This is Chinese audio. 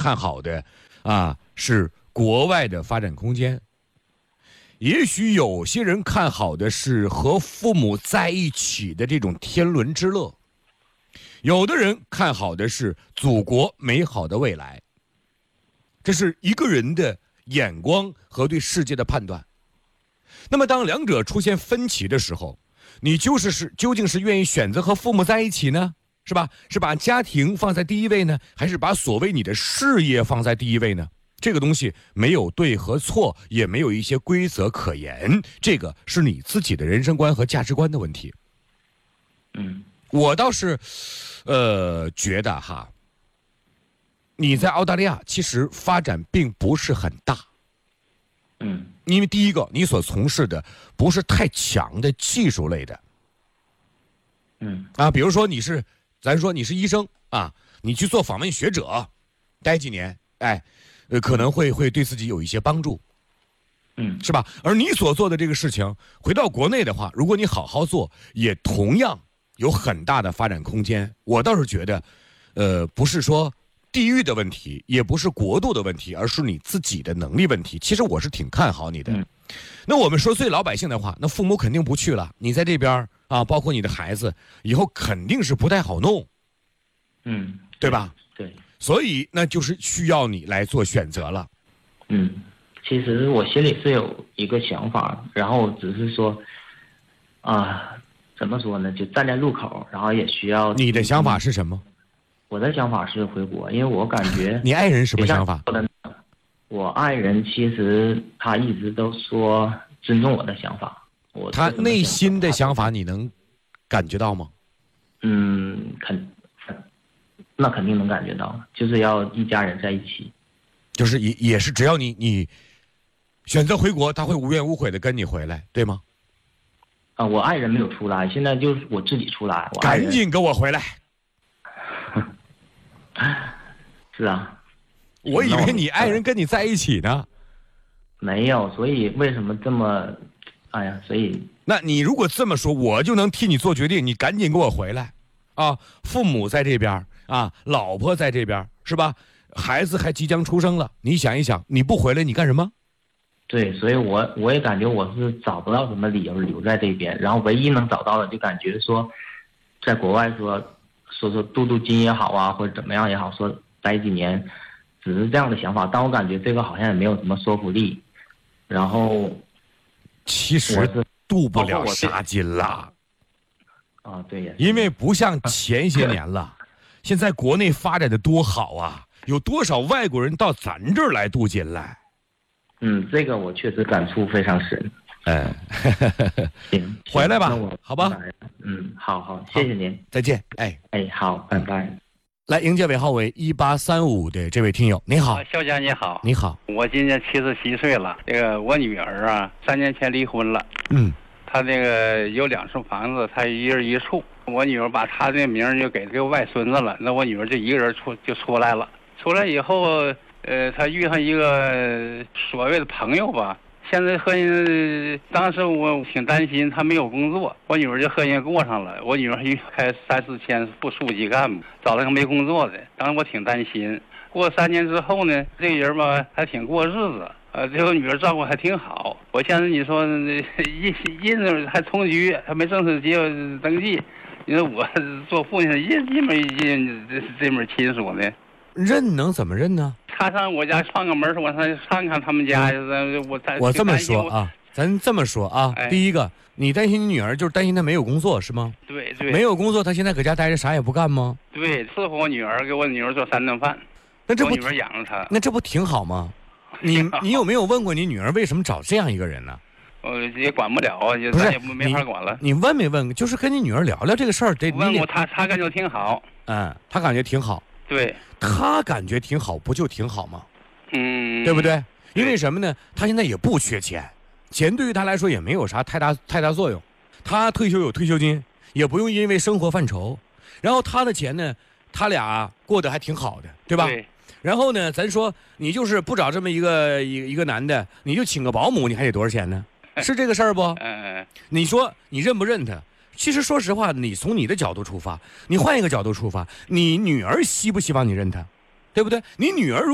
看好的是国外的发展空间，也许有些人看好的是和父母在一起的这种天伦之乐，有的人看好的是祖国美好的未来。这是一个人的眼光和对世界的判断。那么当两者出现分歧的时候，你究竟是愿意选择和父母在一起呢，是吧？是把家庭放在第一位呢，还是把所谓你的事业放在第一位呢？这个东西没有对和错，也没有一些规则可言，这个是你自己的人生观和价值观的问题。我倒是觉得你在澳大利亚其实发展并不是很大。因为第一个，你所从事的不是太强的技术类的。比如说咱说你是医生你去做访问学者，待几年，可能会对自己有一些帮助，是吧？而你所做的这个事情，回到国内的话，如果你好好做，也同样有很大的发展空间。我倒是觉得，不是说地域的问题，也不是国度的问题，而是你自己的能力问题。其实我是挺看好你的。那我们说最老百姓的话，那父母肯定不去了，你在这边包括你的孩子，以后肯定是不太好弄，对吧？ 对。 所以那就是需要你来做选择了。 其实我心里是有一个想法，然后只是说怎么说呢，就站在路口，然后也需要。 你的想法是什么？ 我的想法是回国，因为我感觉你爱人什么想法？ 我爱人其实他一直都说尊重我的想法， 他内心的想法你能感觉到吗？ 那肯定能感觉到，就是要一家人在一起。 就是也是只要你选择回国，他会无怨无悔的跟你回来，对吗？ 我爱人没有出来，现在就是我自己出来。 赶紧跟我回来。 是啊。 我以为你爱人跟你在一起呢。 没有，所以为什么这么所以那你如果这么说，我就能替你做决定，你赶紧给我回来父母在这边老婆在这边，是吧？孩子还即将出生了，你想一想，你不回来你干什么？ 对，所以我也感觉我是找不到什么理由留在这边，然后唯一能找到的就感觉说在国外说镀金也好或者怎么样也好，说待几年，只是这样的想法，但我感觉这个好像也没有什么说服力。然后其实镀不了纱金了对呀， 因为不像前些年了现在国内发展的多好有多少外国人到咱这儿来镀金来。 这个我确实感触非常深。行， 回来吧，好吧。 好，谢谢您， 再见。 好，拜拜。 来迎接尾号为1835的这位听友，你好。 肖家你好。 你好。 我今年77岁了，我女儿3年前离婚了。她有2处房子，她一人一处。我女儿把她的名就给这个外孙子了，那我女儿就一个人出来了。出来以后，她遇上一个所谓的朋友吧。现在和人，当时我挺担心她没有工作，我女儿就和人过上了。我女儿开3、4千部书记干部，找了个没工作的，当时我挺担心。过3年之后呢，这个人吧还挺过日子，对我女儿照顾还挺好。我现在你说印还同居，还没正式登记，你说我做父亲印没印这门亲属呢？ 认能怎么认呢？ 他上我家串个门，我上看看他们家。 我这么说咱这么说第一个，你担心你女儿就是担心她没有工作是吗？ 对， 没有工作，她现在搁家待着啥也不干吗？ 对，伺候我女儿，给我女儿做3顿饭， 那这不我女儿养着她， 那这不挺好吗？你有没有问过你女儿为什么找这样一个人呢？ 也管不了咱也没法管了。 你问没问？就是跟你女儿聊聊这个事儿， 问过她感觉挺好。 她感觉挺好。 对， 他感觉挺好，不就挺好吗？ 对不对？因为什么呢？他现在也不缺钱，钱对于他来说也没有啥太大作用。他退休有退休金，也不用因为生活犯愁。然后他的钱呢，他俩过得还挺好的，对吧？ 对。 然后呢，咱说你就是不找这么一个男的，你就请个保姆，你还得多少钱呢？是这个事儿不？你说你认不认他？其实说实话，你从你的角度出发，你换一个角度出发，你女儿希不希望你认她，对不对？你女儿